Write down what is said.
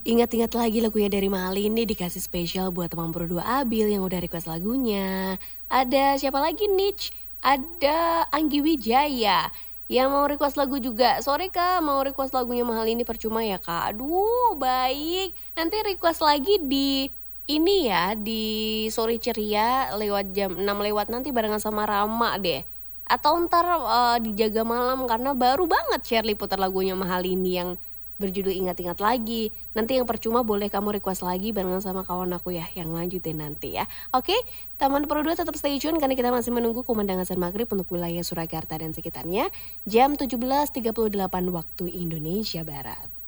Ingat-ingat lagi lagunya dari Mali ini dikasih spesial buat teman berdua Abil yang udah request lagunya. Ada siapa lagi Nich? Ada Anggi Wijaya yang mau request lagu juga. Sorry kak, mau request lagunya Mahal ini percuma ya kak. Aduh baik, nanti request lagi di ini ya, di sore ceria lewat jam 6 lewat nanti barengan sama Rama deh. Atau ntar dijaga malam karena baru banget Shirley putar lagunya Mahal ini yang berjudul Ingat-ingat lagi. Nanti yang percuma boleh kamu request lagi barengan sama kawan aku ya yang lanjutin nanti ya. Oke, teman Pro 2 tetap stay tune karena kita masih menunggu kumandang azan maghrib untuk wilayah Surakarta dan sekitarnya jam 17.38 waktu Indonesia Barat.